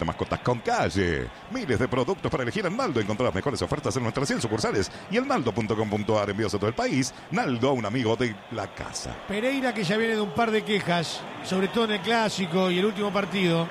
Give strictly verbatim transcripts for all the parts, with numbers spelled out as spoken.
de mascotas con Calle. Miles de productos para elegir en Naldo. Encontrá las mejores ofertas en nuestras cien sucursales y en naldo punto com punto a r. Envíos a todo el país. Naldo, un amigo de la casa. Pereira, que ya viene de un par de quejas, sobre todo en el clásico y el último partido.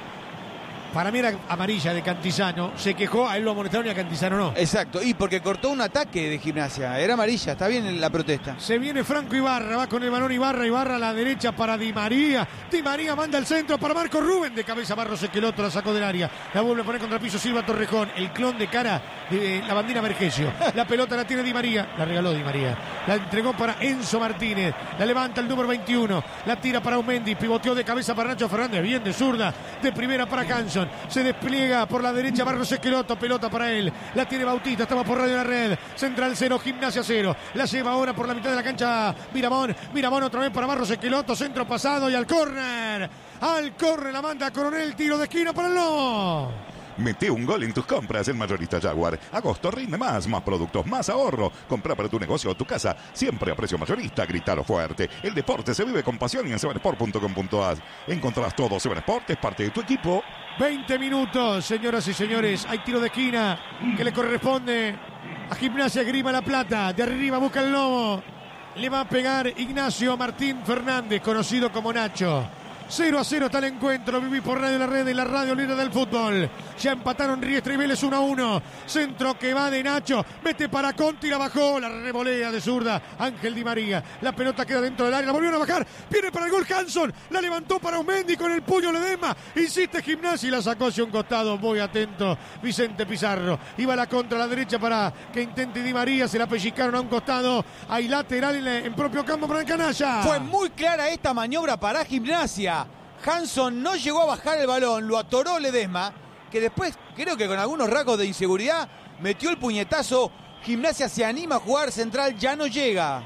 Para mí era amarilla de Cantizano. Se quejó, a él lo amonestaron y a Cantizano no. Exacto, y porque cortó un ataque de Gimnasia. Era amarilla, está bien la protesta. Se viene Franco Ibarra, va con el balón Ibarra, Ibarra a la derecha para Di María. Di María manda el centro para Marco Rubén. De cabeza Barros Esqueloto, la sacó del área. La vuelve a poner contra el piso Silva Torrejón. El clon de cara de la bandina Vergesio. La pelota la tiene Di María. La regaló Di María. La entregó para Enzo Martínez. La levanta el número veintiuno. La tira para Aumendi. Pivoteó de cabeza para Nacho Fernández. Bien de zurda. De primera para Hanson. Se despliega por la derecha Barros Esqueloto. Pelota para él. La tiene Bautista. Estamos por Radio La Red. Central cero, Gimnasia cero. La lleva ahora por la mitad de la cancha Miramón. Miramón otra vez para Barros Esqueloto. Centro pasado y al córner. Al córner la manda Coronel. Tiro de esquina para el no. Mete un gol en tus compras en Mayorista Jaguar. Agosto rinde más, más productos, más ahorro. Compra para tu negocio o tu casa, siempre a precio mayorista. Gritalo fuerte. El deporte se vive con pasión y en seven sport punto com punto a r. Encontrarás todo. seven Sport es parte de tu equipo. veinte minutos, señoras y señores. Hay tiro de esquina que le corresponde a Gimnasia Grima La Plata. De arriba busca el lobo. Le va a pegar Ignacio Martín Fernández, conocido como Nacho. cero a cero está el encuentro. Viví por Radio La Red y la radio líder del fútbol. Ya empataron Riestra y Vélez uno a uno. Centro que va de Nacho. Mete para Conti, la bajó. La revolea de zurda Ángel Di María. La pelota queda dentro del área. La volvieron a bajar. Viene para el gol Hanson. La levantó para Aumendi con el puño Ledesma. Insiste Gimnasia y la sacó hacia un costado. Muy atento Vicente Pizarro. Iba a la contra a la derecha para que intente Di María. Se la pellizcaron a un costado. Hay lateral en, en propio campo para el canalla. Fue muy clara esta maniobra para Gimnasia. Hanson no llegó a bajar el balón, lo atoró Ledesma, que después, creo que con algunos rasgos de inseguridad, metió el puñetazo. Gimnasia se anima a jugar, Central ya no llega.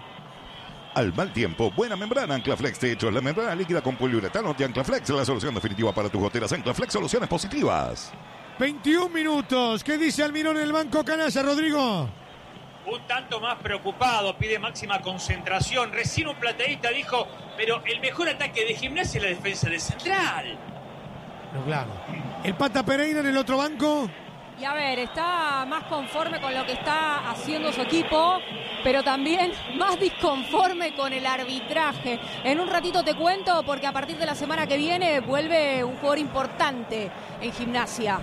Al mal tiempo, buena membrana Anclaflex Techos. La membrana líquida con poliuretano de Anclaflex, la solución definitiva para tus goteras. Anclaflex, soluciones positivas. veintiún minutos. ¿Qué dice Almirón en el banco canalla, Rodrigo? Un tanto más preocupado, pide máxima concentración. Recién un plateísta dijo, pero el mejor ataque de Gimnasia es la defensa de Central. No, claro. El Pata Pereira en el otro banco. Y a ver, está más conforme con lo que está haciendo su equipo, pero también más disconforme con el arbitraje. En un ratito te cuento, porque a partir de la semana que viene vuelve un jugador importante en Gimnasia.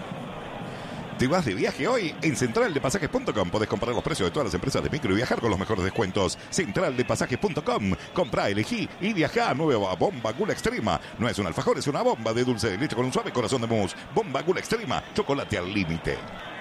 ¿Te vas de viaje hoy? En central de pasajes punto com podés comprar los precios de todas las empresas de micro y viajar con los mejores descuentos. central de pasajes punto com. Comprá, elegí y viajá. Nueva Bomba Gula Extrema. No es un alfajor, es una bomba de dulce de leche con un suave corazón de mousse. Bomba Gula Extrema. Chocolate al límite.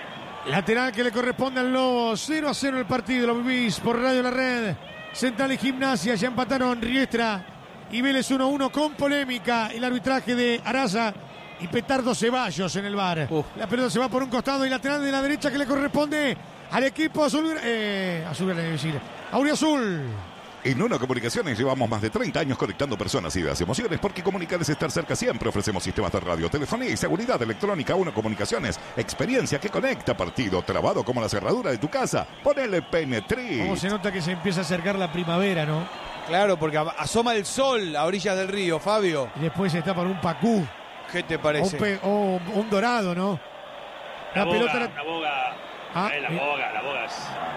Lateral que le corresponde al Lobo. cero a cero el partido. Lo vivís por Radio La Red. Central y Gimnasia. Ya empataron Riestra y Vélez uno a uno con polémica. El arbitraje de Araza y Petardo Ceballos en el V A R. Uf. La pelota se va por un costado y lateral de la derecha que le corresponde al equipo azul. Eh, azul, decir, Auriazul. En Uno Comunicaciones llevamos más de treinta años conectando personas, ideas y emociones, porque comunicar es estar cerca siempre. Ofrecemos sistemas de radio, telefonía y seguridad electrónica. Uno Comunicaciones, experiencia que conecta. Partido trabado como la cerradura de tu casa. Ponele Penetri. Cómo se nota que se empieza a acercar la primavera, ¿no? Claro, porque asoma el sol a orillas del río, Fabio. Y después está para un pacú. ¿Qué te parece? O un, pe- o un dorado, ¿no? La, la boga, pelota. La boga. Ah, eh, la bien. boga, la boga. Es...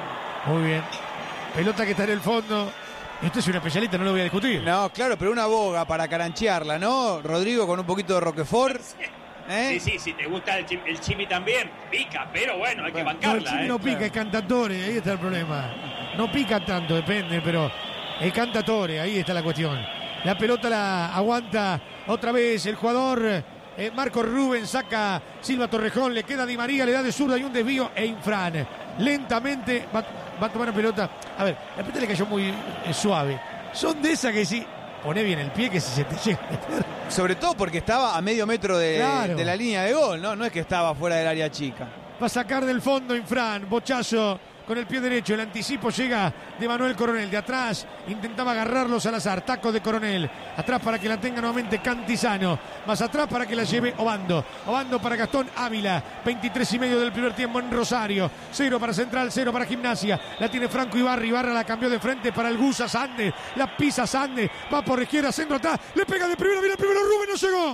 Muy bien. Pelota que está en el fondo. Esto es una especialista, no lo voy a discutir. No, claro, pero una boga para caranchearla, ¿no? Rodrigo con un poquito de Roquefort. ¿Eh? Sí, sí, si te gusta el, chim, el chimi también, pica, pero bueno, hay bueno, que bancarla. No, el chimi eh. no pica, claro. es cantatore, ahí está el problema. No pica tanto, depende, pero es cantatore, ahí está la cuestión. La pelota la aguanta otra vez el jugador eh, Marco Rubén, saca Silva Torrejón, le queda Di María, le da de zurda y un desvío e Infran. Lentamente va, va a tomar la pelota. A ver, la pelota le cayó muy eh, suave. Son de esas que sí, poné bien el pie que se te llega a meter. Sobre todo porque estaba a medio metro de, Claro. de la línea de gol, ¿no? No es que estaba fuera del área chica. Va a sacar del fondo Infran, bochazo con el pie derecho, el anticipo llega de Manuel Coronel, de atrás intentaba agarrarlo Salazar, taco de Coronel, atrás para que la tenga nuevamente Cantizano, más atrás para que la lleve Obando, Obando para Gastón Ávila, veintitrés y medio del primer tiempo en Rosario, cero para Central, cero para Gimnasia, la tiene Franco Ibarra, Ibarra la cambió de frente para el Gusa Sande, la pisa Sande, va por izquierda, centro atrás, le pega de primera, viene el primero Rubén, no llegó.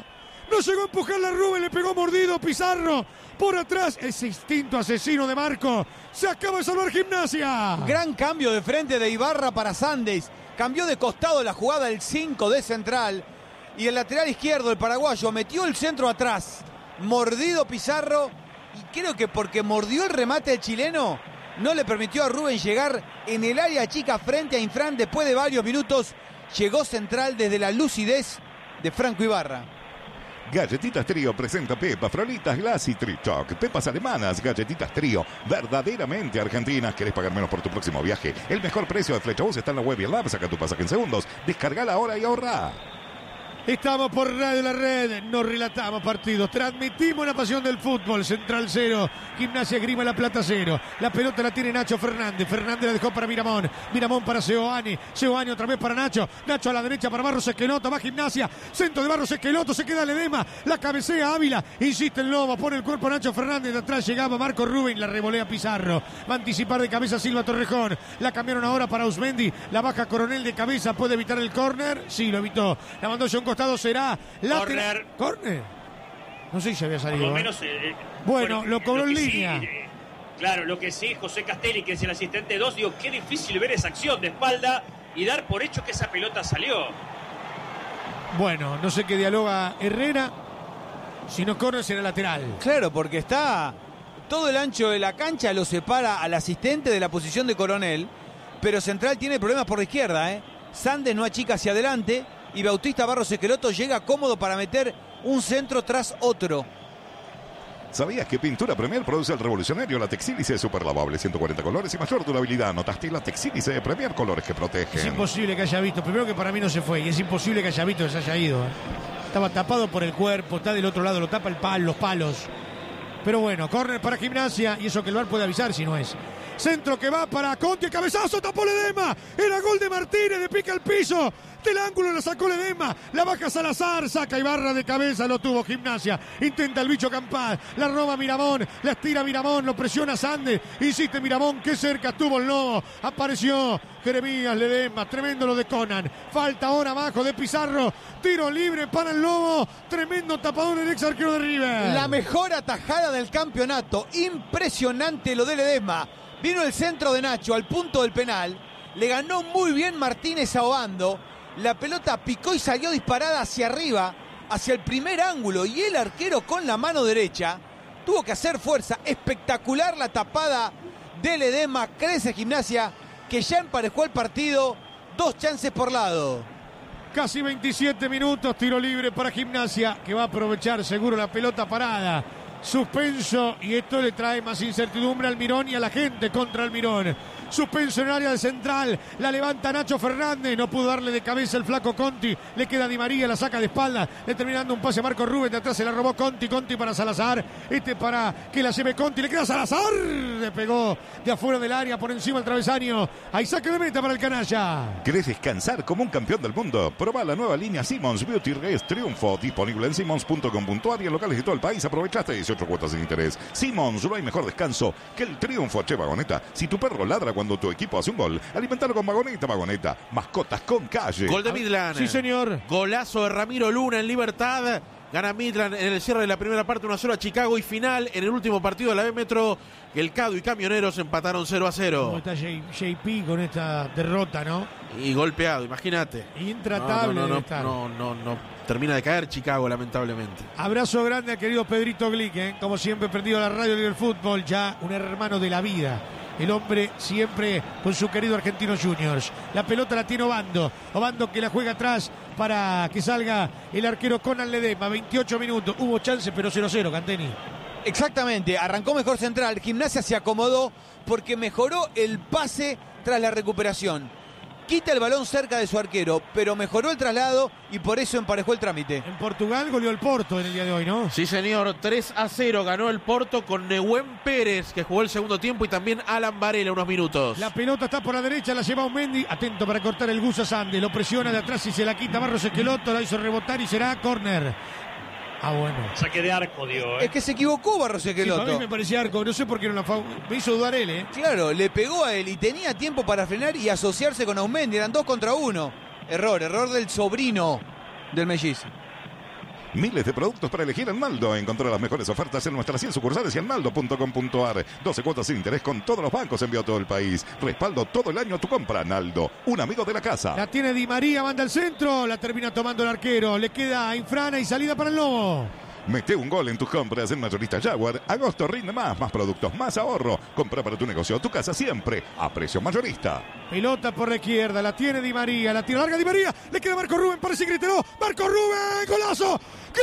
No llegó a empujar la Rubén, le pegó mordido Pizarro. Por atrás, ese instinto asesino de Marco. Se acaba de salvar Gimnasia. Gran cambio de frente de Ibarra para Sandes. Cambió de costado la jugada el cinco de Central. Y el lateral izquierdo, el paraguayo, metió el centro atrás. Mordido Pizarro. Y creo que porque mordió el remate del chileno, no le permitió a Rubén llegar en el área chica frente a Infran. Después de varios minutos, llegó Central desde la lucidez de Franco Ibarra. Galletitas Trío presenta Pepa, Frolitas Glass y Trichoc. Pepas alemanas, galletitas Trío, verdaderamente argentinas. ¿Querés pagar menos por tu próximo viaje? El mejor precio de Flechabús está en la web y en la app. Saca tu pasaje en segundos. Descargala ahora y ahorra. Estamos por Radio La Red, nos relatamos partidos, transmitimos la pasión del fútbol. Central cero, Gimnasia Grima La Plata cero. La pelota la tiene Nacho Fernández, Fernández la dejó para Miramón, Miramón para Seoane, Seoane otra vez para Nacho, Nacho a la derecha para Barros Esqueloto, va Gimnasia, centro de Barros Esqueloto, se queda Ledesma, la cabecea Ávila, insiste el Lobo, pone el cuerpo Nacho Fernández, de atrás llegaba Marco Rubén, la revolea Pizarro, va a anticipar de cabeza Silva Torrejón, la cambiaron ahora para Usmendi, la baja Coronel de cabeza, puede evitar el córner, sí lo evitó, la mandó hacia un costado, será lateral. ¿Córner? No sé si había salido. Por lo ¿eh? menos, eh, bueno, bueno, lo cobró lo en sí, línea. Eh, claro, lo que sí, José Castelli, que es el asistente dos, digo, qué difícil ver esa acción de espalda y dar por hecho que esa pelota salió. Bueno, no sé qué dialoga Herrera. Si no corre será lateral. Claro, porque está todo el ancho de la cancha, lo separa al asistente de la posición de Coronel, pero Central tiene problemas por la izquierda, ¿eh? Sandes no achica hacia adelante y Bautista Barros Esqueloto llega cómodo para meter un centro tras otro. ¿Sabías que Pintura Premier produce el revolucionario la Texílice super lavable, ciento cuarenta colores y mayor durabilidad? ¿Notaste la Texílice de Premier, colores que protegen? Es imposible que haya visto. Primero que para mí no se fue y es imposible que haya visto que se haya ido. ¿eh? Estaba tapado por el cuerpo, está del otro lado, lo tapa el palo, los palos. Pero bueno, córner para Gimnasia y eso que el V A R puede avisar si no es. Centro que va para Conti, el cabezazo, tapó Ledesma. Era gol de Martínez, de pica al piso. Del ángulo la sacó Ledesma, la baja Salazar, saca Ibarra de cabeza, lo tuvo Gimnasia. Intenta el bicho Campal, la roba Miramón, la estira Miramón, lo presiona Sandes. Insiste Miramón, que cerca estuvo el Lobo. Apareció Jeremías Ledesma, tremendo lo de Conan. Falta ahora abajo de Pizarro, tiro libre para el Lobo. Tremendo tapador del ex arquero de River. La mejor atajada del campeonato, impresionante lo de Ledesma. Vino el centro de Nacho al punto del penal, le ganó muy bien Martínez a Obando, la pelota picó y salió disparada hacia arriba, hacia el primer ángulo, y el arquero con la mano derecha tuvo que hacer fuerza. Espectacular la tapada de Ledesma, crece Gimnasia, que ya emparejó el partido, dos chances por lado. Casi veintisiete minutos, tiro libre para Gimnasia, que va a aprovechar seguro la pelota parada. Suspenso, y esto le trae más incertidumbre al Mirón y a la gente contra el Mirón. Suspenso en el área de Central, la levanta Nacho Fernández, no pudo darle de cabeza el flaco Conti, le queda Di María, la saca de espalda, le termina dando un pase a Marco Rubén, de atrás se la robó Conti, Conti para Salazar, este para que la lleve Conti, le queda Salazar, le pegó de afuera del área, por encima del travesaño, hay saque de meta para el canalla. ¿Querés descansar como un campeón del mundo? Proba la nueva línea Simmons Beauty Rest Triunfo, disponible en simmons punto com punto a r y en locales de todo el país. Aprovechaste dieciocho cuotas sin interés. Simmons, no hay mejor descanso que el triunfo. Che, Vagoneta, si tu perro ladra cuando tu equipo hace un gol, alimentalo con Vagoneta. Vagoneta, mascotas con calle. Gol de Midland. Sí, señor. Golazo de Ramiro Luna en Libertad. Gana Midland en el cierre de la primera parte uno a cero a Chicago, y final en el último partido de la B Metro. El Cado y Camioneros empataron cero a cero. ¿Cómo está J P con esta derrota, no? Y golpeado, imagínate. Intratable no, no, no, debe estar. no, no, no, termina de caer Chicago, lamentablemente. Abrazo grande al querido Pedrito Glick, ¿eh? Como siempre prendido a la radio del fútbol, ya un hermano de la vida. El hombre siempre con su querido Argentino Juniors. La pelota la tiene Obando. Obando que la juega atrás para que salga el arquero Conan Ledesma. veintiocho minutos. Hubo chance, pero cero a cero, Canteni. Exactamente, arrancó mejor Central. Gimnasia se acomodó porque mejoró el pase tras la recuperación. Quita el balón cerca de su arquero, pero mejoró el traslado y por eso emparejó el trámite. En Portugal goleó el Porto en el día de hoy, ¿no? Sí, señor. tres a cero ganó el Porto con Nehuen Pérez, que jugó el segundo tiempo, y también Alan Varela unos minutos. La pelota está por la derecha, la lleva Mendy. Atento para cortar el Gusa Sande. Lo presiona de atrás y se la quita Barros Esqueloto. La hizo rebotar y será córner. Ah, bueno. Saque de arco, dio, ¿eh? Es que se equivocó Barros Sí, Esqueloto. a mí me parecía arco. No sé por qué no la fa... Me hizo dudar él, ¿eh? Claro, le pegó a él y tenía tiempo para frenar y asociarse con Aumendi. Eran dos contra uno. Error, error del sobrino del mellizo. Miles de productos para elegir en Naldo. Encontrá las mejores ofertas en nuestras cien sucursales y en naldo punto com punto ar. doce cuotas sin interés con todos los bancos envío a todo el país. Respaldo todo el año a tu compra. Naldo, un amigo de la casa. La tiene Di María, manda al centro, la termina tomando el arquero. Le queda a Infrana y salida para el Lobo. Mete un gol en tus compras en Mayorista Jaguar. Agosto rinde más, más productos, más ahorro. Compra para tu negocio o tu casa siempre a precio mayorista. Pelota por la izquierda, la tiene Di María, la tiene larga Di María. Le queda Marco Rubén, parece que gritó. Marco Rubén, golazo. ¡Gol!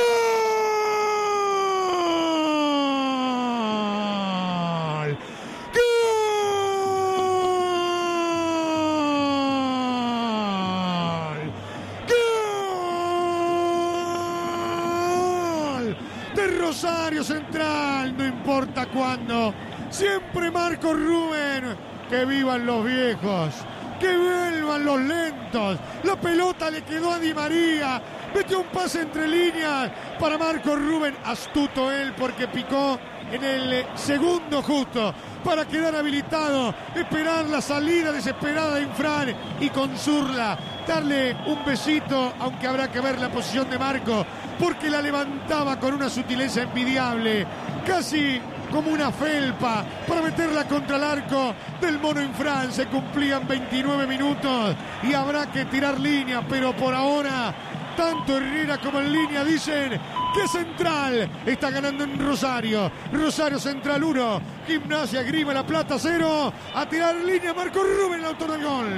Rosario Central, no importa cuándo, siempre Marco Rubén. Que vivan los viejos, que vuelvan los lentos. La pelota le quedó a Di María, metió un pase entre líneas para Marco Rubén, astuto él porque picó en el segundo justo para quedar habilitado, esperar la salida desesperada de Infran y con Zurla darle un besito, aunque habrá que ver la posición de Marco, porque la levantaba con una sutileza envidiable, casi como una felpa, para meterla contra el arco del mono Infran. Se cumplían veintinueve minutos y habrá que tirar línea, pero por ahora tanto Herrera como en línea dicen que Central está ganando en Rosario. Rosario Central uno, Gimnasia Grima La Plata cero. A tirar línea Marco Rubén, el autor del gol.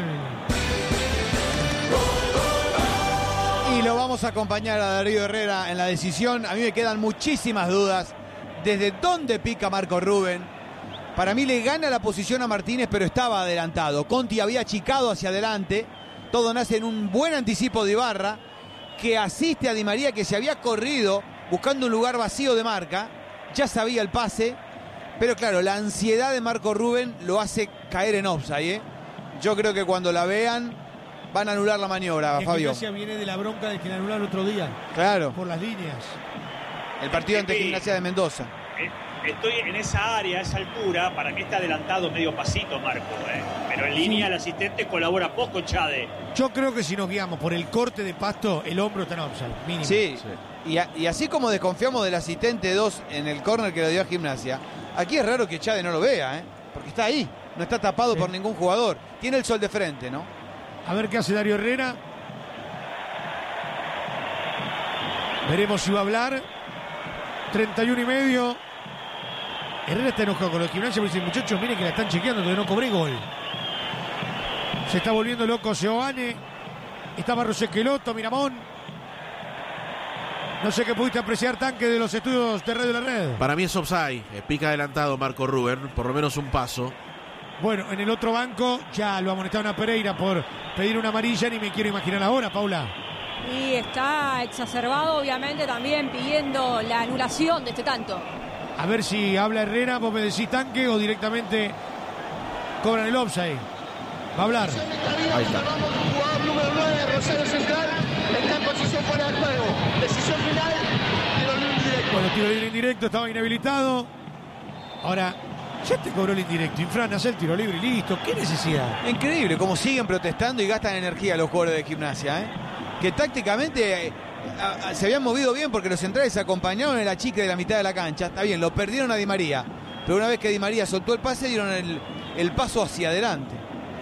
Y lo vamos a acompañar a Darío Herrera en la decisión. A mí me quedan muchísimas dudas. ¿Desde dónde pica Marco Rubén? Para mí le gana la posición a Martínez, pero estaba adelantado. Conti había achicado hacia adelante. Todo nace en un buen anticipo de Ibarra, que asiste a Di María, que se había corrido buscando un lugar vacío de marca. Ya sabía el pase. Pero claro, la ansiedad de Marco Rubén lo hace caer en offside, ¿eh? Yo creo que cuando la vean van a anular la maniobra, Fabio. Gimnasia viene de la bronca de que la anularon el otro día. Claro. Por las líneas. El partido ante Gimnasia de Mendoza. Estoy en esa área, a esa altura, para que esté adelantado medio pasito, Marco. ¿eh? Pero en línea Sí. el asistente colabora poco, Chade. Yo creo que si nos guiamos por el corte de pasto, el hombro está en offside, mínimo. Sí, y, a- y así como desconfiamos del asistente dos en el córner que le dio a Gimnasia, aquí es raro que Chade no lo vea, ¿eh? Porque está ahí, no está tapado Sí. por ningún jugador. Tiene el sol de frente, ¿no? A ver qué hace Darío Herrera. Veremos si va a hablar. treinta y uno y medio. Herrera está enojado con los Gimnasia porque dice, muchachos, miren que la están chequeando, todavía no cobré gol. Se está volviendo loco Giovanni. Está Barros Esqueloto, Miramón. No sé qué pudiste apreciar, Tanque, de los estudios de Radio La Red. Para mí es offside. Eh, Pica adelantado Marco Rubén, por lo menos un paso. Bueno, en el otro banco ya lo amonestaron a Pereira por pedir una amarilla, ni me quiero imaginar ahora, Paula. Y está exacerbado, obviamente, también pidiendo la anulación de este tanto. A ver si habla Herrera, vos me decís, Tanque, o directamente cobran el offside. Va a hablar. Ahí está. Jugador número nueve, Rosario Central, está en posición fuera de juego. Decisión final, tiro libre indirecto. Bueno, tiro libre indirecto, estaba inhabilitado. Ahora, ya te cobró el indirecto. Infran, hace el tiro libre y listo. ¿Qué necesidad? Increíble cómo siguen protestando y gastan energía los jugadores de Gimnasia, ¿eh? Que tácticamente eh, a- a- se habían movido bien porque los centrales acompañaron el achique de la mitad de la cancha. Está bien, lo perdieron a Di María, pero una vez que Di María soltó el pase, dieron el, el paso hacia adelante.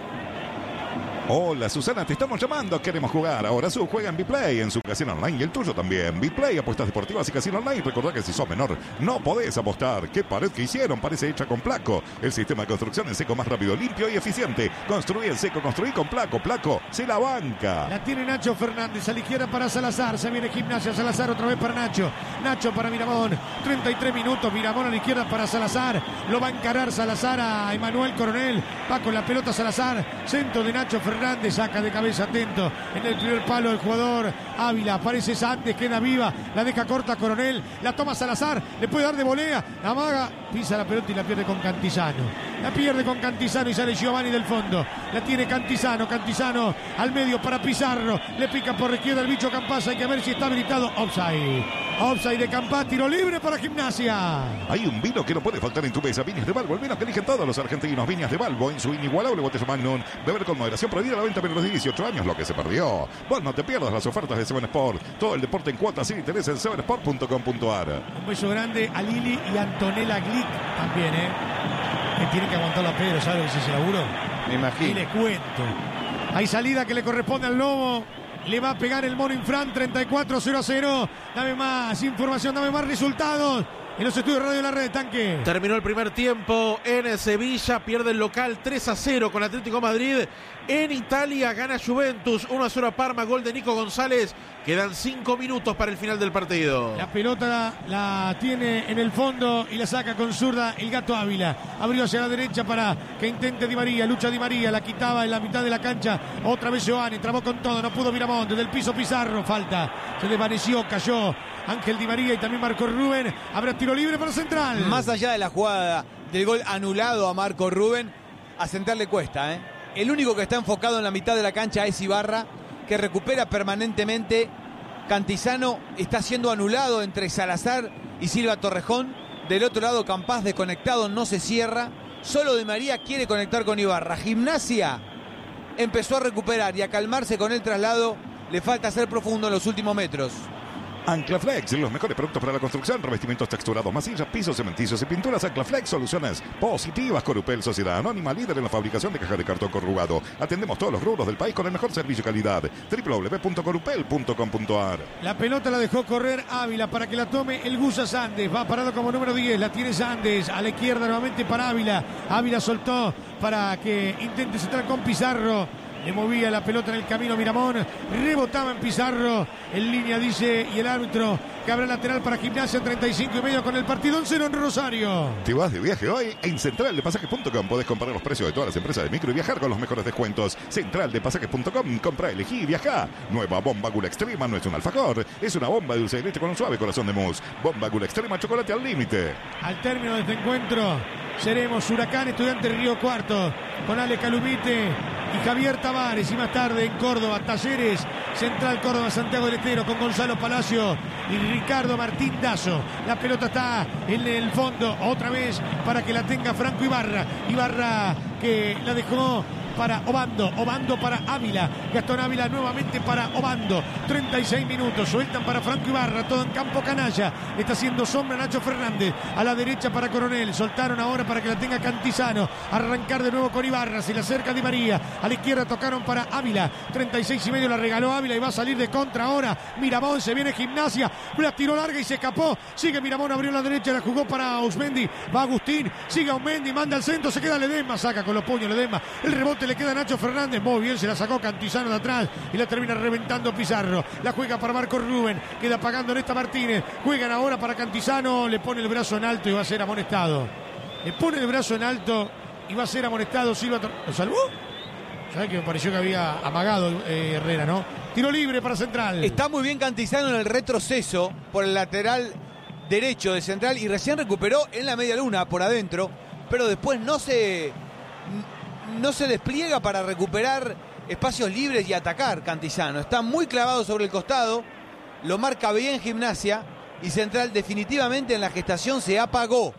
Hola Susana, te estamos llamando, queremos jugar. Ahora su juega en Biplay, en su casino online y el tuyo también. Biplay, apuestas deportivas y casino online. Recordá que si sos menor no podés apostar. ¿Qué pared que hicieron? Parece hecha con Placo. El sistema de construcción en seco más rápido, limpio y eficiente. Construí en seco, construí con Placo. Placo, se la banca. La tiene Nacho Fernández a la izquierda para Salazar. Se viene Gimnasia, Salazar otra vez para Nacho. Nacho para Miramón. treinta y tres minutos. Miramón a la izquierda para Salazar. Lo va a encarar Salazar a Emanuel Coronel. Va con la pelota Salazar. Centro de Nacho Fernández. Saca de cabeza atento en el primer palo el jugador Ávila. Aparece Santos, queda viva. La deja corta Coronel. La toma Salazar. Le puede dar de volea. La amaga. Pisa la pelota y la pierde con Cantizano. La pierde con Cantizano y sale Giovanni del fondo. La tiene Cantizano. Cantizano al medio para Pizarro. Le pica por la izquierda el bicho Campasa. Hay que ver si está habilitado. Offside. Offside de Campas, tiro libre para Gimnasia. Hay un vino que no puede faltar en tu mesa. Viñas de Balbo, el vino que eligen todos los argentinos. Viñas de Balbo, en su inigualable botella Magnum. Beber con moderación, prohibida la venta menores de dieciocho años, lo que se perdió. Vos no te pierdas las ofertas de Seven Sport. Todo el deporte en cuotas sin interés en seven sport punto com punto a r. Un beso grande a Lili y Antonella Glick también, ¿eh? Que tienen que aguantarlo a Pedro, ¿sabes ese laburo? Me Y imagino. les cuento. Hay salida que le corresponde al Lobo. Le va a pegar el Mono Infran, treinta y cuatro cero a cero. Dame más información, dame más resultados. En los estudios Radio de la Red, Tanque. Terminó el primer tiempo en Sevilla, pierde el local tres a cero con Atlético Madrid. En Italia gana Juventus uno a cero a Parma, gol de Nico González. Quedan cinco minutos para el final del partido. La pelota la, la tiene en el fondo y la saca con zurda el Gato Ávila. Abrió hacia la derecha para que intente Di María. Lucha Di María, la quitaba en la mitad de la cancha. Otra vez Giovanni, trabó con todo, no pudo Miramonte. Del piso Pizarro, falta. Se desvaneció, cayó Ángel Di María y también Marco Rubén. Habrá tiro libre para Central. Más allá de la jugada del gol anulado a Marco Rubén, a Central le cuesta, ¿eh? El único que está enfocado en la mitad de la cancha es Ibarra, que recupera permanentemente. Cantizano está siendo anulado entre Salazar y Silva Torrejón. Del otro lado, Campas desconectado, no se cierra. Solo Di María quiere conectar con Ibarra. Gimnasia empezó a recuperar y a calmarse con el traslado. Le falta ser profundo en los últimos metros. Anclaflex, los mejores productos para la construcción, revestimientos texturados, masillas, pisos cementicios y pinturas. Anclaflex, soluciones positivas. Corupel, sociedad anónima, líder en la fabricación de cajas de cartón corrugado. Atendemos todos los rubros del país con el mejor servicio y calidad. doble u doble u doble u punto corupel punto com punto a r. La pelota la dejó correr Ávila para que la tome el Gusa Sandes. Va parado como número diez. La tiene Sandes. A la izquierda nuevamente para Ávila. Ávila soltó para que intente centrar con Pizarro. Le movía la pelota en el camino Miramón. Rebotaba en Pizarro. En línea dice y el árbitro que habrá lateral para Gimnasia. Treinta y cinco y medio con el partido en cero en Rosario. ¿Te vas de viaje hoy? En central de pasajes punto com podés comparar los precios de todas las empresas de micro y viajar con los mejores descuentos. central de pasajes punto com. Compra, elegí y viajá. Nueva Bomba Gula Extrema no es un alfajor. Es una bomba de dulce de leche con un suave corazón de mousse. Bomba Gula Extrema, chocolate al límite. Al término de este encuentro seremos Huracán Estudiantes Río Cuarto con Ale Calumite y Javier Tavares, y más tarde en Córdoba Talleres Central Córdoba Santiago del Estero con Gonzalo Palacio y Ricardo Martín Dazo. La pelota está en el fondo otra vez para que la tenga Franco Ibarra. Ibarra que la dejó para Obando, Obando para Ávila, Gastón Ávila nuevamente para Obando. Treinta y seis minutos, sueltan para Franco Ibarra, todo en campo canalla. Está haciendo sombra Nacho Fernández, a la derecha para Coronel, soltaron ahora para que la tenga Cantizano. Arrancar de nuevo con Ibarra, se le acerca Di María, a la izquierda tocaron para Ávila. Treinta y seis y medio la regaló Ávila y va a salir de contra ahora Miramón. Se viene Gimnasia, la tiró larga y se escapó. Sigue Miramón, abrió la derecha, la jugó para Ausmendi, va Agustín, sigue Ausmendi, manda al centro, se queda Ledesma, saca con los puños Ledesma, el rebote le queda a Nacho Fernández, muy bien, se la sacó Cantizano de atrás y la termina reventando Pizarro. La juega para Marco Rubén, queda pagando en esta Martínez, juegan ahora para Cantizano, le pone el brazo en alto y va a ser amonestado. Le pone el brazo en alto y va a ser amonestado Silva. ¿Lo salvó? ¿Sabes que me pareció que había amagado eh, Herrera, no? Tiro libre para Central. Está muy bien Cantizano en el retroceso por el lateral derecho de Central y recién recuperó en la media luna por adentro, pero después no se no se despliega para recuperar espacios libres y atacar. Cantizano está muy clavado sobre el costado, lo marca bien Gimnasia y Central definitivamente en la gestación se apagó.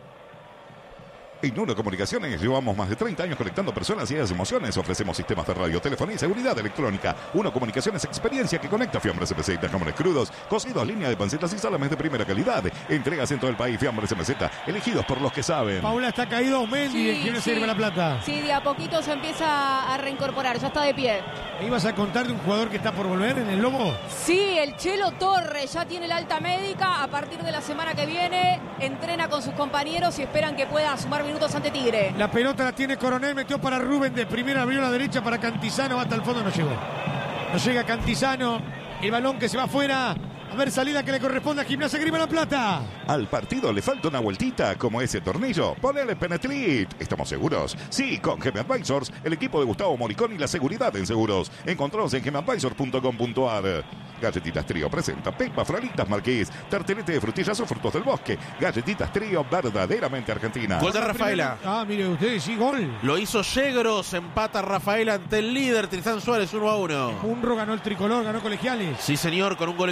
En Uno Comunicaciones llevamos más de treinta años conectando personas y esas emociones. Ofrecemos sistemas de radio, telefonía y seguridad electrónica. Uno Comunicaciones, experiencia que conecta fiambres M Z, jamones crudos, cocidos, línea de pancetas y salames de primera calidad. Entregas en todo el país, fiambres M Z, elegidos por los que saben. Paula, está caído Aumendi, Sí, en Gimnasia sí. Grima La Plata. Sí, de a poquito se empieza a reincorporar, ya está de pie. ¿Me ibas a contar de un jugador que está por volver en el Lobo? Sí, el Chelo Torres ya tiene la alta médica. A partir de la semana que viene entrena con sus compañeros y esperan que pueda sumar minutos ante Tigre. La pelota la tiene Coronel, metió para Rubén de primera, abrió la derecha para Cantizano, va hasta el fondo, no llegó. No llega Cantizano, el balón que se va afuera. A ver, salida que le corresponde a Gimnasia Grima La Plata. Al partido le falta una vueltita, como ese tornillo. Ponele Penetrit. ¿Estamos seguros? Sí, con G M Advisors, el equipo de Gustavo Moricón y la seguridad en seguros. Encontrados en gem advisors punto com punto a r. Galletitas Trío presenta Pepa Fralitas Marqués, tartelete de frutillas o frutos del bosque. Galletitas Trío verdaderamente argentinas. Gol de Rafaela. Ah, mire ustedes, sí, gol. Lo hizo Yegros, empata Rafaela ante el líder Tristán Suárez uno a uno. Munro ganó el tricolor, ganó Colegiales. Sí, señor, con un gol en contra de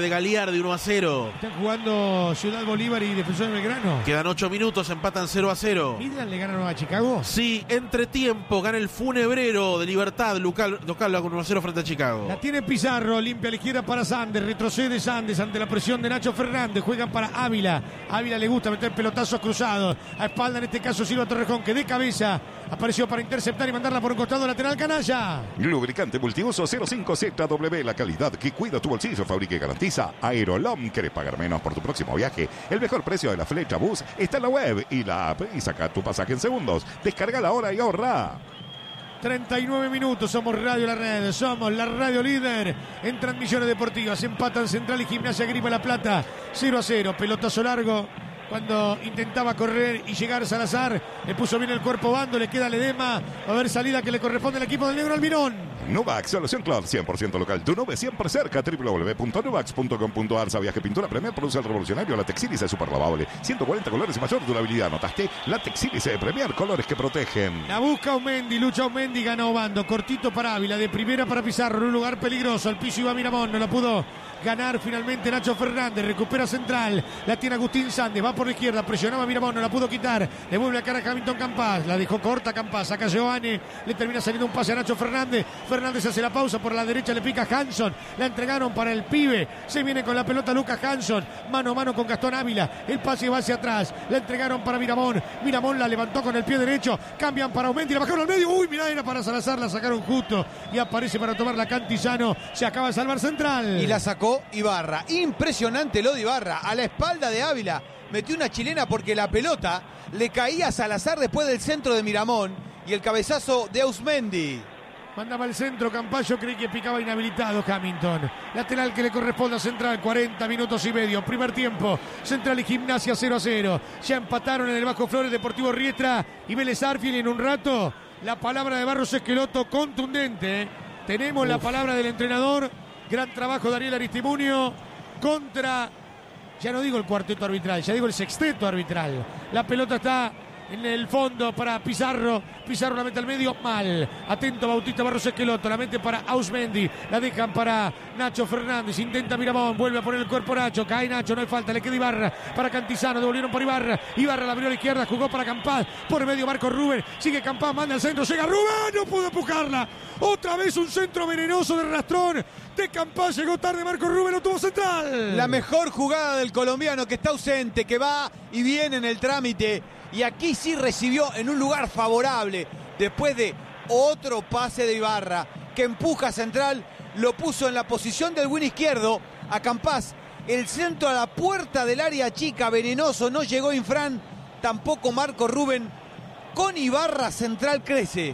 de Galiardi, uno a cero. Están jugando Ciudad Bolívar y Defensor de Belgrano. Quedan ocho minutos, empatan cero a cero. ¿Midland le ganaron a Chicago? Sí, entre tiempo, gana el Funebrero de Libertad, local, local uno a cero frente a Chicago. La tiene Pizarro, limpia a la izquierda para Sandes, retrocede Sandes ante la presión de Nacho Fernández, juegan para Ávila. Ávila le gusta meter pelotazos cruzados, a espalda en este caso Silva Torrejón, que de cabeza apareció para interceptar y mandarla por un costado lateral canalla. Lubricante multiuso cero cinco Z W, la calidad que cuida tu bolsillo, fabrica y garantiza. Aerolom, ¿querés pagar menos por tu próximo viaje? El mejor precio de la flecha bus está en la web y la app y saca tu pasaje en segundos. Descarga la hora y ahorra. treinta y nueve minutos, somos Radio La Red, somos la radio líder en transmisiones deportivas. Empatan Central y Gimnasia Grima La Plata, cero a cero, pelotazo largo. Cuando intentaba correr y llegar Salazar, le puso bien el cuerpo Bando, le queda Ledema. Va a haber salida que le corresponde al equipo del Negro Albirón. Nuvax, solución Club, cien por ciento local. Tu nube siempre cerca. doble u doble u doble u punto nuvax punto com punto a r. Viaje Pintura Premier produce el revolucionario Latex Sílice super lavable. ciento cuarenta colores y mayor durabilidad. ¿Notaste? Latex Sílice Premier, colores que protegen. La busca Aumendi, lucha Aumendi, ganó Bando. Cortito para Ávila, de primera para Pizarro, en un lugar peligroso. Al piso iba Miramón, no la pudo ganar finalmente Nacho Fernández. Recupera Central, la tiene Agustín Sandes, va por la izquierda, presionaba a Miramón, no la pudo quitar. Le vuelve a cara a Hamilton Campas, la dejó corta Campas, saca Giovanni, le termina saliendo un pase a Nacho Fernández. Fernández hace la pausa, por la derecha le pica Hanson, la entregaron para el pibe, se viene con la pelota Lucas Hanson, mano a mano con Gastón Ávila, el pase va hacia atrás, la entregaron para Miramón, Miramón la levantó con el pie derecho, cambian para Aumendi, la bajaron al medio, uy, mirá, era para Salazar, la sacaron justo y aparece para tomar la Cantillano, se acaba de salvar Central. Y la sacó Ibarra, impresionante lo de Ibarra, a la espalda de Ávila, metió una chilena porque la pelota le caía a Salazar después del centro de Miramón y el cabezazo de Ausmendi. Mandaba el centro, Campayo, creí que picaba inhabilitado Hamilton. Lateral que le corresponde a Central, cuarenta minutos y medio. Primer tiempo, Central y Gimnasia cero a cero. Ya empataron en el Bajo Flores Deportivo Riestra y Vélez Arfield. En un rato, la palabra de Barros Esqueloto contundente. ¿eh? Tenemos Uf. la palabra del entrenador. Gran trabajo de Ariel Aristimuño contra, ya no digo el cuarteto arbitral, ya digo el sexteto arbitral. La pelota está en el fondo para Pizarro. Pizarro la mete al medio, mal. Atento Bautista Barros Esqueloto, la mete para Ausmendi. La dejan para Nacho Fernández. Intenta Miramón, vuelve a poner el cuerpo Nacho. Cae Nacho, no hay falta, le queda Ibarra para Cantizano. Devolvieron por Ibarra. Ibarra la abrió a la izquierda, jugó para Campás. Por medio Marco Rubén. Sigue Campás, manda al centro, llega Rubén, no pudo empujarla. Otra vez un centro venenoso de Rastrón. De Campás, llegó tarde Marco Rubén, lo tuvo Central. La mejor jugada del colombiano que está ausente, que va y viene en el trámite. Y aquí sí recibió en un lugar favorable después de otro pase de Ibarra que empuja a Central, lo puso en la posición del win izquierdo a Campás, el centro a la puerta del área chica, venenoso, no llegó Infran, tampoco Marco Rubén. Con Ibarra Central crece.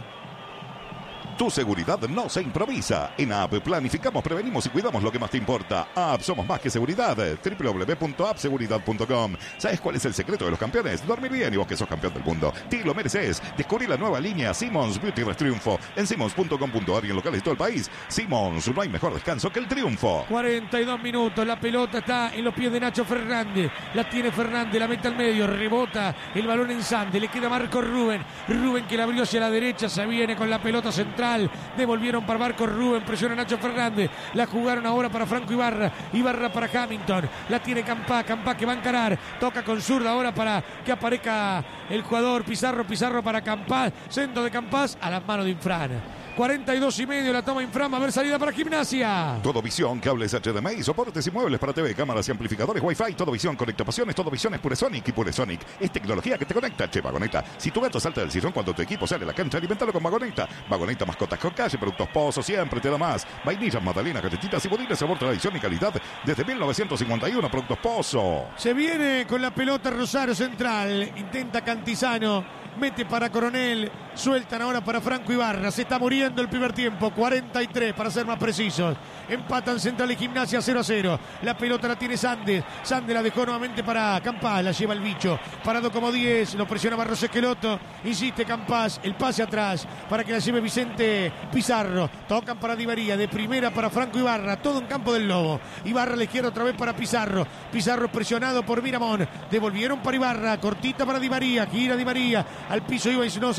Tu seguridad no se improvisa. En A P planificamos, prevenimos y cuidamos lo que más te importa. A P somos más que seguridad. doble u doble u doble u punto app seguridad punto com. ¿Sabes cuál es el secreto de los campeones? Dormir bien, y vos que sos campeón del mundo. Te lo mereces. Descubrí la nueva línea Simmons Beauty Rest Triunfo en simmons punto com punto a r y en locales de todo el país. Simmons, no hay mejor descanso que el triunfo. cuarenta y dos minutos. La pelota está en los pies de Nacho Fernández. La tiene Fernández, la mete al medio. Rebota el balón en Sande. Le queda Marco Rubén. Rubén que la abrió hacia la derecha. Se viene con la pelota central. Devolvieron para Marco Rubén, presiona Nacho Fernández, la jugaron ahora para Franco Ibarra, Ibarra para Hamilton, la tiene Campá, Campá que va a encarar, toca con zurda ahora para que aparezca el jugador Pizarro, Pizarro para Campás, centro de Campás a las manos de Infran. cuarenta y dos y medio la toma Infran, a ver salida para Gimnasia. Todo Visión, cables H D M I, soportes y muebles para T V, cámaras y amplificadores Wi-Fi. Todo Visión, conectapasiones, Todo Visión es Puresonic y Puresonic es tecnología que te conecta. Che, Vagoneta, si tu gato salta del sillón cuando tu equipo sale a la cancha, alimentalo con Vagoneta. Vagoneta, mascotas con calle, productos Pozo, siempre te da más. Vainillas, magdalenas, galletitas y budines, sabor, tradición y calidad desde mil novecientos cincuenta y uno, productos Pozo. Se viene con la pelota Rosario Central, intenta Cantizano, mete para Coronel, sueltan ahora para Franco Ibarra, se está muriendo el primer tiempo, cuarenta y tres para ser más precisos. Empatan Central y Gimnasia cero a cero. La pelota la tiene Sandes. Sandes la dejó nuevamente para Campás. La lleva el bicho. Parado como diez. Lo presiona Barros Esqueloto. Insiste Campás. El pase atrás para que la lleve Vicente Pizarro. Tocan para Di María. De primera para Franco Ibarra. Todo en campo del Lobo. Ibarra a la izquierda otra vez para Pizarro. Pizarro presionado por Miramón. Devolvieron para Ibarra. Cortita para Di María. Gira Di María. Al piso iba y no se la pudo quitar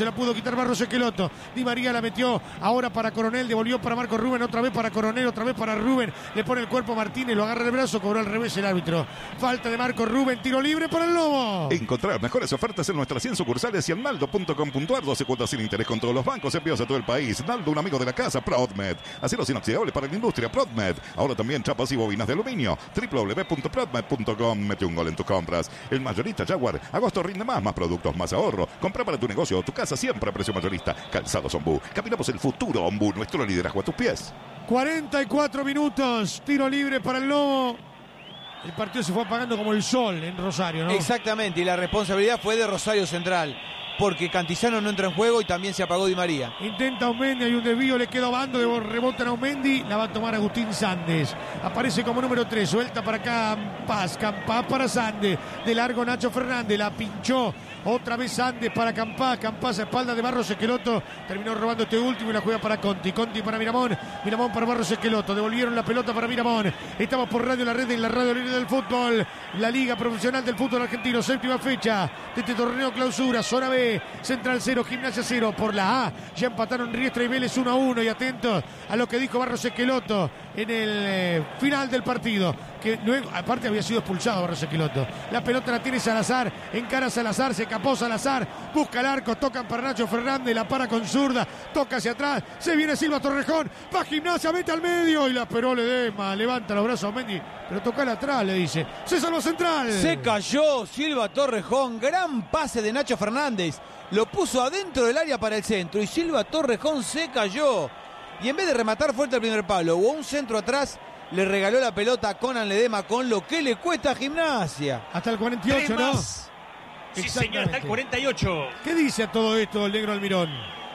rematar Barros Esqueloto. Di María la metió ahora para Coronel, devolvió para Marco Rubén, otra vez para Coronel, otra vez para Rubén. Le pone el cuerpo a Martínez, lo agarra el brazo, cobró al revés el árbitro. Falta de Marco Rubén, tiro libre para el Lobo. Encontrar mejores ofertas en nuestras cien sucursales y en naldo punto com punto ar. doce cuotas sin interés con todos los bancos, envíos a todo el país. Naldo, un amigo de la casa. Prodmed, aceros inoxidables para la industria. Prodmed, ahora también chapas y bobinas de aluminio. doble u doble u doble u punto prodmed punto com. Mete un gol en tus compras. El mayorista Jaguar, agosto rinde más, más productos, más ahorro. Compra para tu negocio o tu casa siempre a precio mayorista. Calzados Ombú, caminamos el futuro Ombú, nuestro liderazgo a tus pies. cuarenta y cuatro minutos, tiro libre para el Lobo. El partido se fue apagando como el sol en Rosario, ¿no? Exactamente, y la responsabilidad fue de Rosario Central, porque Cantizano no entra en juego y también se apagó Di María. Intenta Aumendi, hay un desvío, le queda Bando, de rebota a Aumendi, la va a tomar Agustín Sandes. Aparece como número tres, suelta para Campás, Campás para Sandes, de largo Nacho Fernández, la pinchó. Otra vez Sandes para Campás, Campás a espalda de Barros Esqueloto, terminó robando este último y la juega para Conti, Conti para Miramón, Miramón para Barros Esqueloto, devolvieron la pelota para Miramón. Estamos por Radio La Red, en la radio libre del fútbol, la Liga Profesional del Fútbol Argentino, séptima fecha de este torneo clausura, zona B, Central cero, Gimnasia cero, por la A, ya empataron Riestra y Vélez uno a uno, y atentos a lo que dijo Barros Esqueloto en el eh, final del partido, que luego, aparte había sido expulsado Barros Esqueloto. La pelota la tiene Salazar, encara a Salazar, se escapó Salazar, busca el arco, tocan para Nacho Fernández, la para con zurda, toca hacia atrás, se viene Silva Torrejón, va Gimnasia, mete al medio y la esperó Ledesma, levanta los brazos a Mendy, pero tocala atrás, le dice. Se salvó Central. Se cayó Silva Torrejón, gran pase de Nacho Fernández, lo puso adentro del área para el centro y Silva Torrejón se cayó. Y en vez de rematar fuerte el primer palo o un centro atrás, le regaló la pelota a Conan Ledesma, con lo que le cuesta a Gimnasia. Hasta el cuarenta y ocho, ¿no? Sí, señor, hasta el cuarenta y ocho. ¿Qué dice a todo esto el negro Almirón?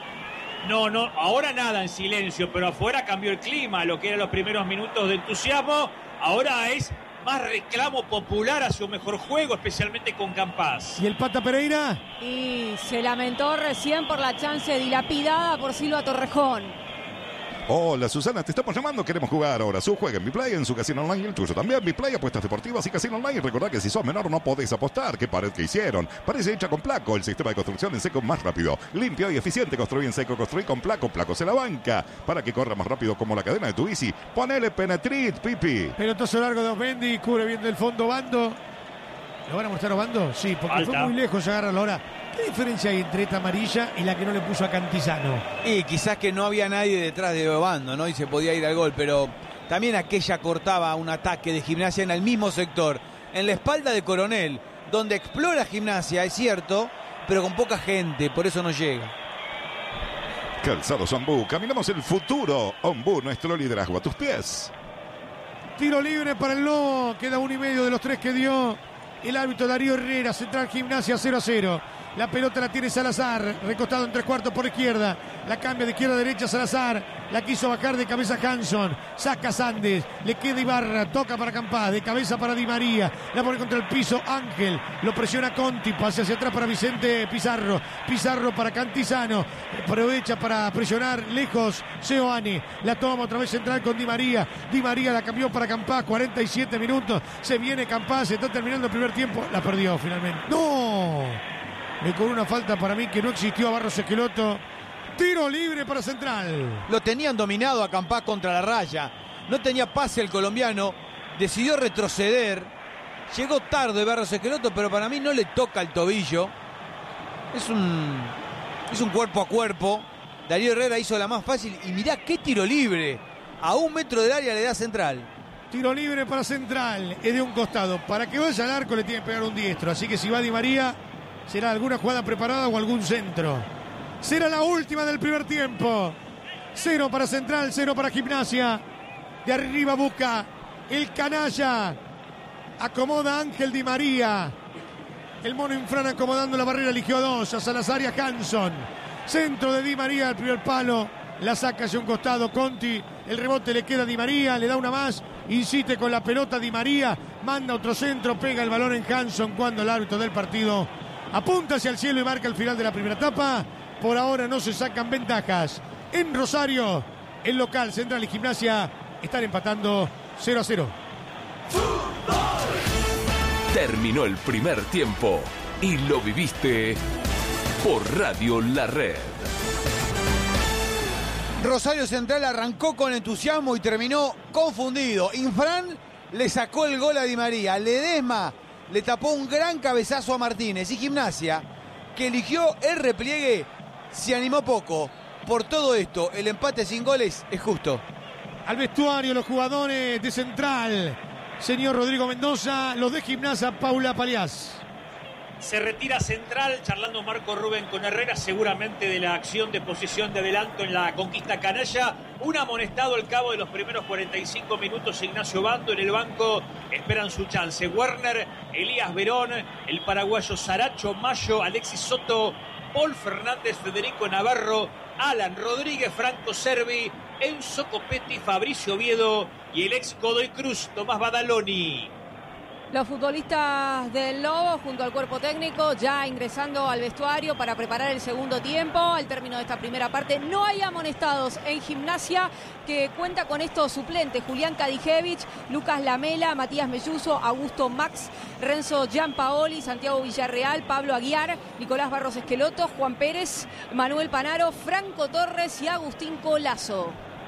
No, no, ahora nada, en silencio, pero afuera cambió el clima, lo que eran los primeros minutos de entusiasmo, ahora es más reclamo popular hacia un mejor juego, especialmente con Campás. ¿Y el Pata Pereira? Y se lamentó recién por la chance dilapidada por Silva Torrejón. Hola Susana, te estamos llamando, queremos jugar ahora. Su juega en Biplay, en su casino online y el tuyo también. Biplay, apuestas deportivas y casino online. Recordá que si sos menor no podés apostar. ¿Qué pared que hicieron? Parece hecha con Placo, el sistema de construcción en seco más rápido, limpio y eficiente. Construí en seco, construí con Placo. Placo se la banca para que corra más rápido como la cadena de tu bici. Ponele Penetrit, Pipi. Pelotazo largo de Osmendi, cubre bien del fondo Bando. ¿Lo van a mostrar Obando? Sí, porque Alta. fue muy lejos agarrarlo ahora. ¿Qué diferencia hay entre esta amarilla y la que no le puso a Cantizano? Y quizás que no había nadie detrás de Obando, ¿no? Y se podía ir al gol, pero también aquella cortaba un ataque de Gimnasia en el mismo sector, en la espalda de Coronel, donde explora Gimnasia, es cierto, pero con poca gente, por eso no llega. Calzados Ombú, caminamos el futuro. Ombú, nuestro liderazgo a tus pies. Tiro libre para el Lobo, queda uno y medio de los tres que dio el árbitro Darío Herrera. Central Gimnasia cero a cero. La pelota la tiene Salazar, recostado en tres cuartos por izquierda. La cambia de izquierda a derecha Salazar. La quiso bajar de cabeza Hanson. Saca Sandes. Le queda Ibarra. Toca para Campás. De cabeza para Di María. La pone contra el piso Ángel. Lo presiona Conti. Pase hacia atrás para Vicente Pizarro. Pizarro para Cantizano. Aprovecha para presionar lejos Seoane. La toma otra vez Central con Di María. Di María la cambió para Campás. cuarenta y siete minutos. Se viene Campás. Se está terminando el primer tiempo. La perdió finalmente. ¡No! Le cobró una falta para mí que no existió a Barros Esqueloto. Tiro libre para Central. Lo tenían dominado a Campás contra la raya. No tenía pase el colombiano. Decidió retroceder. Llegó tarde Barros Esqueloto, pero para mí no le toca el tobillo. Es un, es un cuerpo a cuerpo. Darío Herrera hizo la más fácil. Y mirá qué tiro libre. A un metro del área le da Central. Tiro libre para Central. Es de un costado. Para que vaya al arco le tiene que pegar un diestro. Así que si va Di María, será alguna jugada preparada o algún centro. Será la última del primer tiempo. Cero para Central, cero para Gimnasia. De arriba busca el canalla. Acomoda Ángel Di María. El mono Infran acomodando la barrera, eligió a dos, a Salazar y a Hanson. Centro de Di María al primer palo. La saca hacia un costado Conti. El rebote le queda a Di María, le da una más. Insiste con la pelota Di María. Manda otro centro, pega el balón en Hanson cuando el árbitro del partido apunta hacia el cielo y marca el final de la primera etapa. Por ahora no se sacan ventajas. En Rosario, el local Central y Gimnasia están empatando cero a cero. Terminó el primer tiempo y lo viviste por Radio La Red. Rosario Central arrancó con entusiasmo y terminó confundido. Infran le sacó el gol a Di María. Ledesma le tapó un gran cabezazo a Martínez. Y Gimnasia, que eligió el repliegue, se animó poco. Por todo esto, el empate sin goles es justo. Al vestuario los jugadores de Central. Señor Rodrigo Mendoza, los de Gimnasia, Paula Paliás. Se retira Central, charlando Marco Rubén con Herrera, seguramente de la acción de posición de adelanto en la conquista canalla. Un amonestado al cabo de los primeros cuarenta y cinco minutos, Ignacio Bando. En el banco esperan su chance Werner, Elías Verón, el paraguayo Saracho Mayo, Alexis Soto, Paul Fernández, Federico Navarro, Alan Rodríguez, Franco Servi, Enzo Copetti, Fabricio Oviedo y el ex Godoy Cruz, Tomás Badaloni. Los futbolistas del Lobo junto al cuerpo técnico ya ingresando al vestuario para preparar el segundo tiempo. Al término de esta primera parte no hay amonestados en Gimnasia, que cuenta con estos suplentes: Julián Kadijevich, Lucas Lamela, Matías Melluso, Augusto Max, Renzo Gianpaoli, Santiago Villarreal, Pablo Aguiar, Nicolás Barros Esqueloto, Juan Pérez, Manuel Panaro, Franco Torres y Agustín Colazo.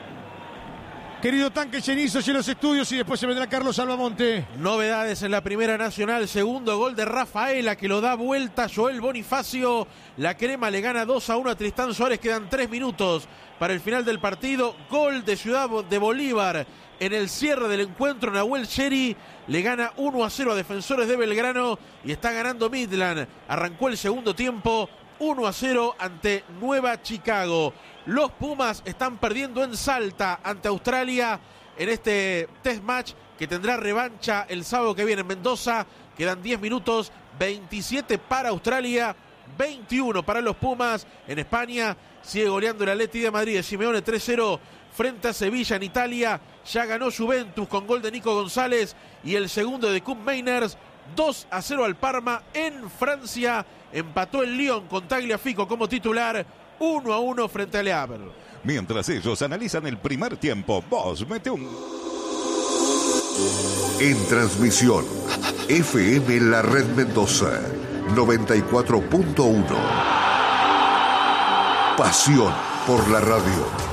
Querido Tanque Chenizo, en los estudios, y después se vendrá Carlos Salvamonte. Novedades en la Primera Nacional. Segundo gol de Rafaela, que lo da vuelta Joel Bonifacio. La crema le gana dos a uno a Tristán Suárez. Quedan tres minutos para el final del partido. Gol de Ciudad de Bolívar en el cierre del encuentro. Nahuel Sherry le gana uno a cero a Defensores de Belgrano y está ganando Midland. Arrancó el segundo tiempo uno a cero ante Nueva Chicago. Los Pumas están perdiendo en Salta ante Australia en este test match que tendrá revancha el sábado que viene en Mendoza. Quedan diez minutos, veintisiete para Australia, veintiuno para los Pumas. En España sigue goleando el Atleti de Madrid de Simeone tres cero frente a Sevilla. En Italia ya ganó Juventus con gol de Nico González y el segundo de Koop Meiners. dos a cero al Parma. En Francia empató el Lyon con Tagliafico como titular, uno a uno frente a Le Havre. Mientras ellos analizan el primer tiempo, vos mete un... En transmisión, F M La Red Mendoza, noventa y cuatro punto uno. Pasión por la radio.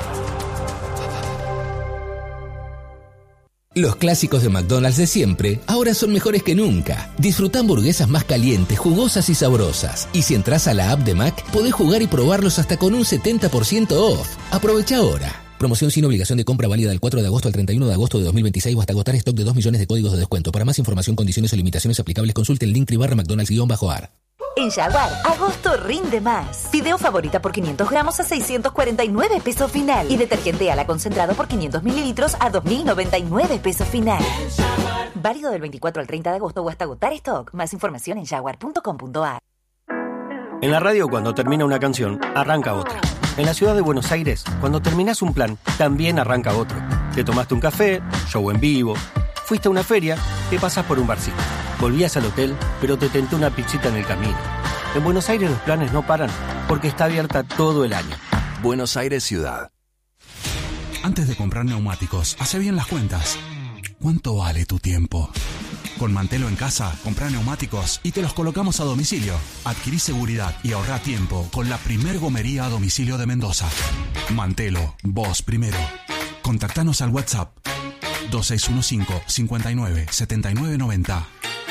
Los clásicos de McDonald's de siempre ahora son mejores que nunca. Disfruta hamburguesas más calientes, jugosas y sabrosas. Y si entras a la app de Mac, podés jugar y probarlos hasta con un setenta por ciento off. Aprovecha ahora. Promoción sin obligación de compra, válida del cuatro de agosto al treinta y uno de agosto de dos mil veintiséis o hasta agotar stock de dos millones de códigos de descuento. Para más información, condiciones o limitaciones aplicables, consulte el link barra McDonald's-A R. En Jaguar, agosto rinde más. Fideo favorita por quinientos gramos a seiscientos cuarenta y nueve pesos final. Y detergente ala concentrado por quinientos mililitros a dos mil noventa y nueve pesos final. Válido del veinticuatro al treinta de agosto o hasta agotar stock. Más información en jaguar punto com punto a r. En la radio, cuando termina una canción, arranca otra. En la ciudad de Buenos Aires, cuando terminás un plan, también arranca otro. Te tomaste un café, show en vivo, fuiste a una feria, te pasás por un barcito. Volvías al hotel, pero te tentó una pizzita en el camino. En Buenos Aires los planes no paran, porque está abierta todo el año. Buenos Aires Ciudad. Antes de comprar neumáticos, hace bien las cuentas. ¿Cuánto vale tu tiempo? Con Mantelo en casa, comprá neumáticos y te los colocamos a domicilio. Adquirí seguridad y ahorrá tiempo con la primer gomería a domicilio de Mendoza. Mantelo, vos primero. Contactanos al WhatsApp dos seis uno cinco, cinco nueve, siete nueve nueve cero.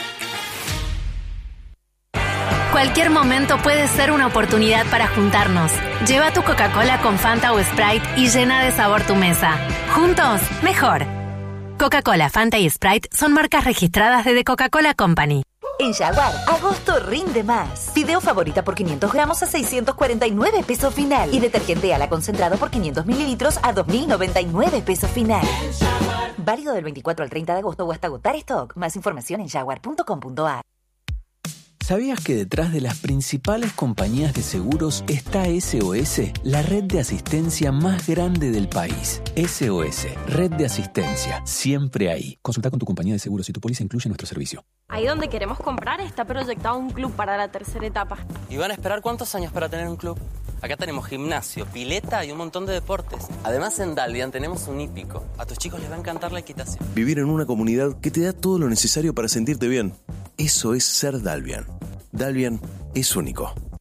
Cualquier momento puede ser una oportunidad para juntarnos. Lleva tu Coca-Cola con Fanta o Sprite y llena de sabor tu mesa. Juntos, mejor. Coca-Cola, Fanta y Sprite son marcas registradas de The Coca-Cola Company. En Jaguar, agosto rinde más. Fideo favorita por quinientos gramos a seiscientos cuarenta y nueve pesos final. Y detergente ala concentrado por quinientos mililitros a dos mil noventa y nueve pesos final. Válido del veinticuatro al treinta de agosto o hasta agotar stock. Más información en jaguar punto com punto a r. ¿Sabías que detrás de las principales compañías de seguros está S O S, la red de asistencia más grande del país? S O S, red de asistencia, siempre ahí. Consulta con tu compañía de seguros si tu póliza incluye nuestro servicio. Ahí donde queremos comprar está proyectado un club para la tercera etapa. ¿Y van a esperar cuántos años para tener un club? Acá tenemos gimnasio, pileta y un montón de deportes. Además, en Dalvian tenemos un hípico. A tus chicos les va a encantar la equitación. Vivir en una comunidad que te da todo lo necesario para sentirte bien. Eso es ser Dalvian. Dalvian es único.